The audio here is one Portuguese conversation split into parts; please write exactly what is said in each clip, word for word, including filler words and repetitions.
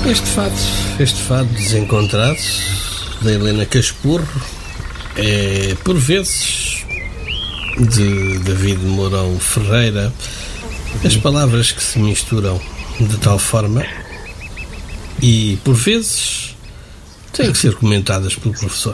Este fado, este fado desencontrado da Helena Caspurro é, por vezes, de David Mourão Ferreira, as palavras que se misturam de tal forma e, por vezes, têm que ser comentadas pelo professor.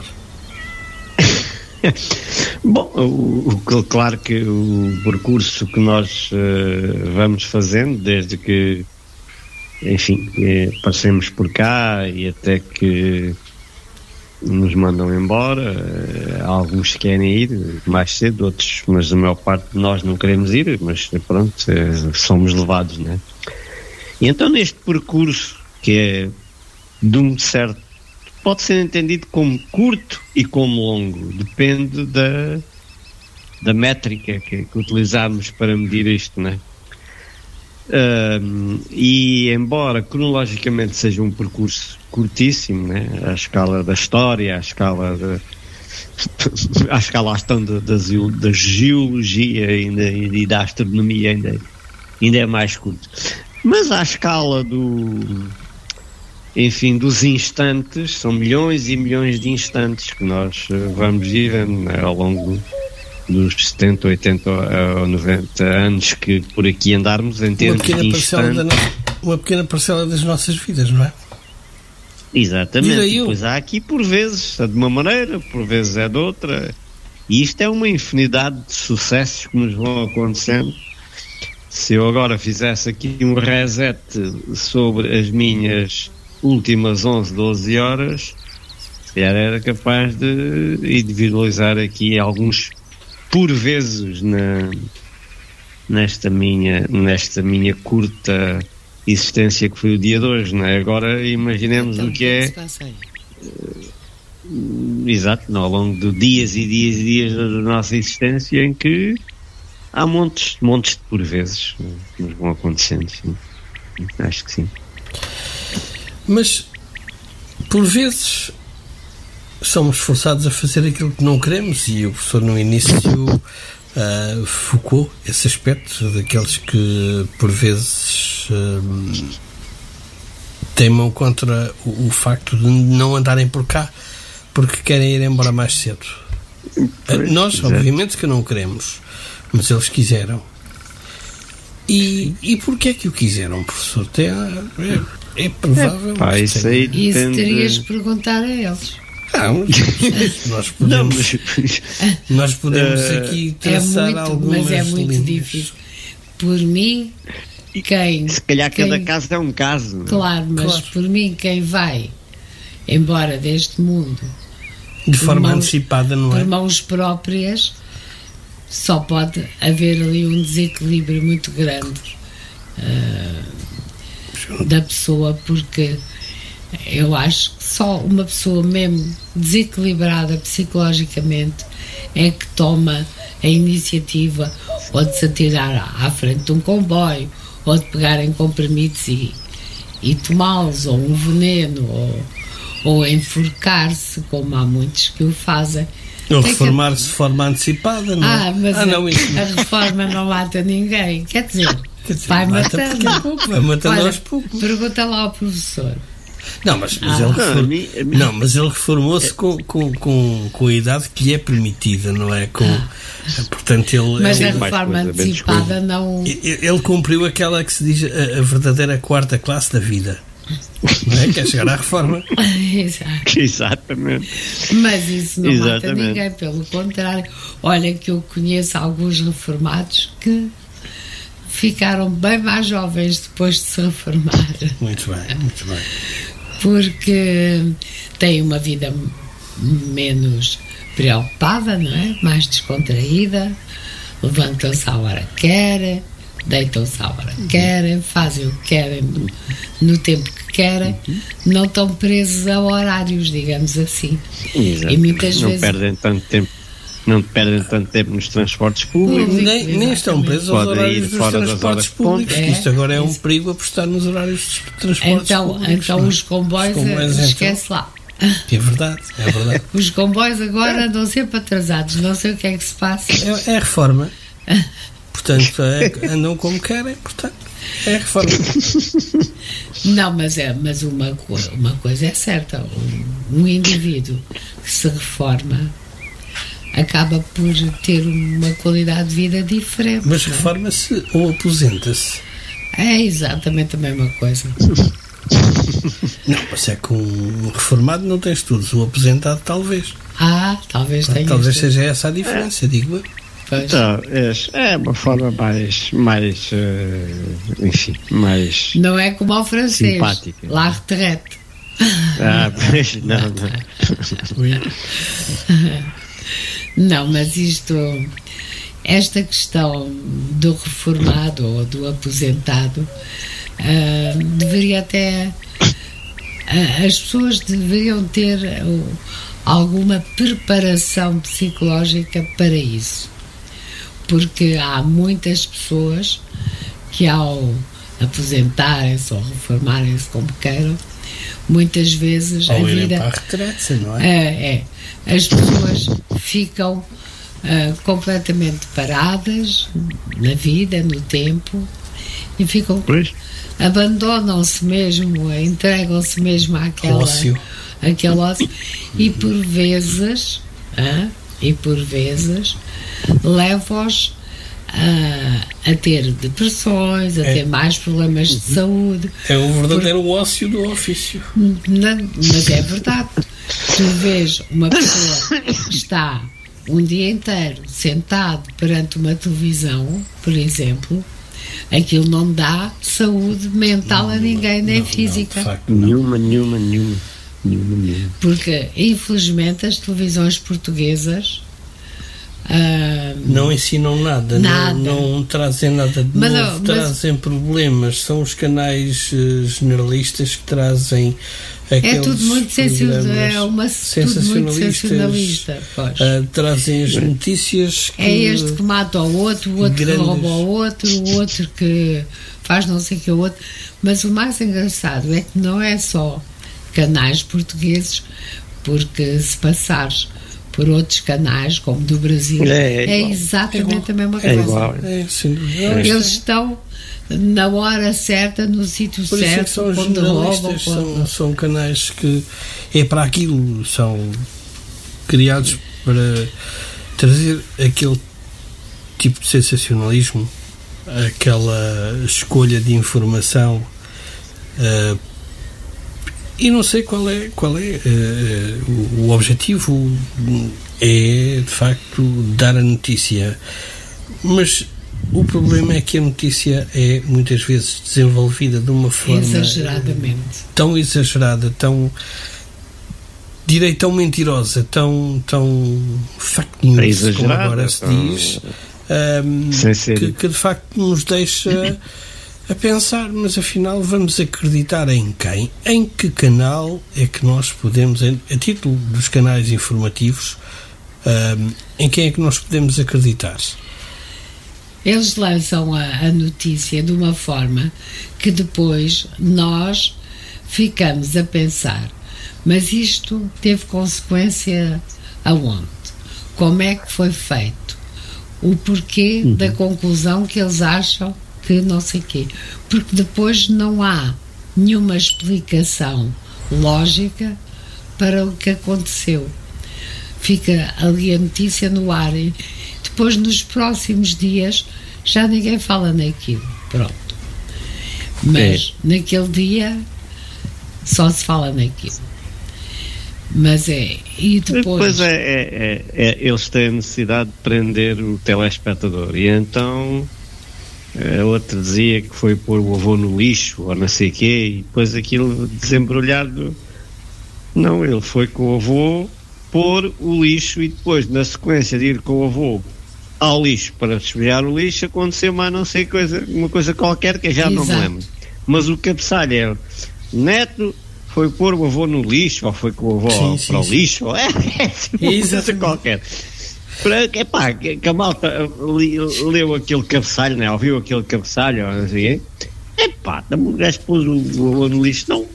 Bom, o, o, claro que o percurso que nós uh, vamos fazendo, desde que, enfim, eh, passemos por cá e até que nos mandam embora, uh, alguns querem ir mais cedo, outros, mas a maior parte de nós não queremos ir, mas pronto, uh, somos levados, né? E então neste percurso, que é de um certo, pode ser entendido como curto e como longo, depende da, da métrica que, que utilizamos para medir isto, né? Um, e embora cronologicamente seja um percurso curtíssimo, né? À escala da história, à escala da à escala então, da, da, da geologia ainda, e da astronomia ainda, ainda é mais curto, mas à escala do, enfim, dos instantes, são milhões e milhões de instantes que nós uh, vamos vivendo, né, ao longo dos setenta, oitenta ou noventa anos que por aqui andarmos em termos de instantes. No... Uma pequena parcela das nossas vidas, não é? Exatamente. E depois há aqui por vezes é de uma maneira, por vezes é de outra. E isto é uma infinidade de sucessos que nos vão acontecendo. Se eu agora fizesse aqui um reset sobre as minhas últimas onze, doze horas, se calhar era capaz de individualizar aqui alguns por vezes na, nesta, minha, nesta minha curta existência que foi o dia de hoje, não é? Agora imaginemos então, o que é uh, exato, não, ao longo de dias e dias e dias da nossa existência, em que há montes, montes de por vezes que nos vão acontecendo, sim. Acho que sim. Mas por vezes somos forçados a fazer aquilo que não queremos, e o professor no início uh, focou esse aspecto daqueles que por vezes uh, teimam contra o, o facto de não andarem por cá porque querem ir embora mais cedo. Uh, nós, obviamente, que não queremos, mas eles quiseram. E, e porquê é que o quiseram, professor? Tem, é, é provável. É, pá, isso aí isso terias de perguntar a eles. Não, nós podemos, nós podemos aqui traçar é muito, algumas mas é muito linhas. difícil. Por mim, quem... Se calhar quem, cada caso é um caso. Claro, mas claro. Por mim, quem vai embora deste mundo de forma mãos, antecipada, não é? Por mãos próprias, só pode haver ali um desequilíbrio muito grande uh, da pessoa, porque eu acho que só uma pessoa mesmo desequilibrada psicologicamente é que toma a iniciativa ou de se atirar à frente de um comboio, ou de pegarem comprimidos e, e tomá-los, ou um veneno, ou, ou enforcar-se, como há muitos que o fazem. Ou reformar-se de forma antecipada, não é? Ah, mas ah, a, não, isso... a reforma não mata ninguém. Quer dizer, Quer dizer vai mata matando. Pouco, vai matando Olha, aos poucos. Pergunta lá ao professor. Não, mas, mas, ah, ele, reform... não, minha, minha... não, mas ele reformou-se com, com, com, com a idade que lhe é permitida, não é? Com, ah. Portanto, ele, mas ele, a reforma antecipada não... Ele, ele cumpriu aquela que se diz a, a verdadeira quarta classe da vida. Não é? Quer chegar à reforma. Exato. Exatamente. Mas isso não Exatamente. Mata ninguém, pelo contrário. Olha que eu conheço alguns reformados que ficaram bem mais jovens depois de se reformar. Muito bem, muito bem. Porque têm uma vida menos preocupada, não é? Mais descontraída, levantam-se à hora que querem, deitam-se à hora que querem, fazem o que querem no tempo que querem, não estão presos a horários, digamos assim. Exato. E muitas não vezes perdem tanto tempo. Não perdem tanto tempo nos transportes públicos. Nem, nem estão presos aos horários dos transportes públicos. É, Isto agora é um isso. perigo apostar nos horários dos transportes então, públicos. Então não? os comboios, os comboios esquece então, lá. É verdade, é verdade. Os comboios agora andam sempre atrasados, não sei o que é que se passa. É, é a reforma. Portanto, é, andam como querem, portanto, é a reforma. Não, mas, é, mas uma, uma coisa é certa, um, um indivíduo que se reforma acaba por ter uma qualidade de vida diferente. Mas reforma-se ou aposenta-se? É exatamente a mesma coisa. Não, mas é que um reformado não tem estudos, um aposentado talvez. Ah, talvez tenha. Talvez estudos. seja essa a diferença, é. digo eu. Então, é, é uma forma mais, mais uh, enfim, mais não é como ao francês, simpática. La retraite. Ah, pois, não, não. Não, mas isto, esta questão do reformado ou do aposentado, uh, deveria até, uh, as pessoas deveriam ter uh, alguma preparação psicológica para isso. Porque há muitas pessoas que, ao aposentarem-se ou reformarem-se, como queiram, muitas vezes ou a vida. Para a retrete, não é? É, é. As pessoas ficam uh, completamente paradas na vida, no tempo, e ficam. Pois. Abandonam-se mesmo, entregam-se mesmo àquela. Ócio. Àquele ócio. E por vezes. Uh, e por vezes leva-os a, a ter depressões, a é. ter mais problemas de saúde. É o verdadeiro por... ócio do ofício. Não, mas é verdade. Tu vês uma pessoa que está um dia inteiro sentado perante uma televisão, por exemplo, aquilo não dá saúde mental não, a ninguém, nem não, física. Não, de facto, nenhuma, nenhuma, nenhuma. Porque, infelizmente, as televisões portuguesas uh, não ensinam nada, nada. Não, não trazem nada de mas, novo, mas, trazem problemas. São os canais uh, generalistas que trazem aqueles é tudo muito sensacionalista, é uma sensacionalista. Uh, trazem as notícias que, é este que mata o outro, o outro grandes... que rouba o outro, o outro que faz não sei o que o outro. Mas o mais engraçado é que não é só canais portugueses, porque se passares por outros canais, como do Brasil, é, é, é exatamente é a mesma coisa. É igual. É, sim, eles estão na hora certa, no sítio por certo, isso é que são quando roubam. São, quando... são canais que é para aquilo, são criados para trazer aquele tipo de sensacionalismo, aquela escolha de informação. Uh, E não sei qual é, qual é uh, o, o objetivo. É, de facto, dar a notícia. Mas o problema é que a notícia é, muitas vezes, desenvolvida de uma forma... Exageradamente. Tão exagerada, tão... direi tão mentirosa, tão... tão fake news, é como agora se diz, um, que, que, de facto, nos deixa... a pensar, mas afinal vamos acreditar em quem? Em que canal é que nós podemos, a título dos canais informativos, um, em quem é que nós podemos acreditar? Eles lançam a, a notícia de uma forma que depois nós ficamos a pensar, mas isto teve consequência aonde? Como é que foi feito? O porquê uhum. da conclusão que eles acham que não sei quê, porque depois não há nenhuma explicação lógica para o que aconteceu. Fica ali a notícia no ar e depois nos próximos dias já ninguém fala naquilo, pronto. Mas é. naquele dia só se fala naquilo. Mas é, e depois... Depois é, é, é, é, eles têm a necessidade de prender o telespectador e então... A outra dizia que foi pôr o avô no lixo ou não sei o quê, e depois aquilo desembrulhado. Não, ele foi com o avô pôr o lixo e depois, na sequência de ir com o avô ao lixo para despejar o lixo, aconteceu mais não sei coisa, uma coisa qualquer que eu já Exato. Não me lembro. Mas o cabeçalho é Neto foi pôr o avô no lixo ou foi com o avô sim, sim, para sim. o lixo, ou é, é uma coisa qualquer. Para, epá, que a malta li, leu aquele cabeçalho, né? Ouviu aquele cabeçalho, não sei, epá, o gajo pôs o avô no lixo, não.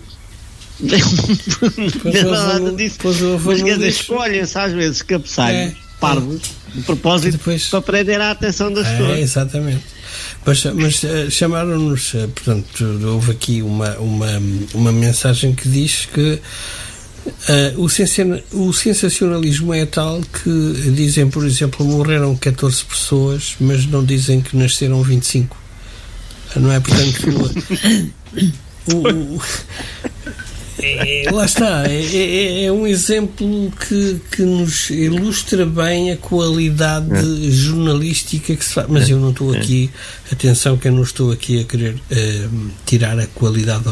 Não é nada disso. Mas quer dizer, escolhem-se às vezes cabeçalhos é, parvos, é. de propósito, depois... para prender a atenção das é, pessoas. Exatamente. Mas, mas chamaram-nos, portanto, houve aqui uma, uma, uma mensagem que diz que Uh, o, sensa- o sensacionalismo é tal que dizem, por exemplo, morreram catorze pessoas, mas não dizem que nasceram vinte e cinco. Não é? Portanto, o, o, é, lá está, é, é, é um exemplo que, que nos ilustra bem a qualidade é. jornalística que se faz. Mas eu não estou aqui, atenção, que eu não estou aqui a querer uh, tirar a qualidade